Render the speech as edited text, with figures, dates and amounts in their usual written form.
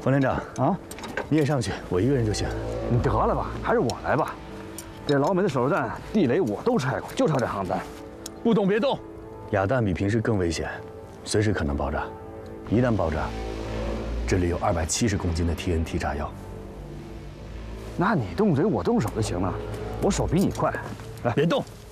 冯连长啊，你也上去，我一个人就行。 你得了吧，还是我来吧。这老美的手榴弹、地雷我都拆过，就差这航弹。 不动别动。 哑弹比平时更危险，随时可能爆炸。一旦爆炸，这里有270公斤的 TNT 炸药。 那你动嘴，我动手就行了。我手比你快。来， 别动。